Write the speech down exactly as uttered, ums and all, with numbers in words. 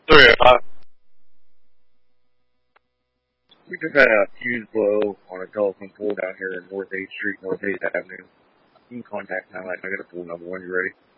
Sorry, uh, we just had a fuse blow on a telephone pole down here in North eighth Street, North eighth Avenue. You can contact now. I got a full number when you're ready.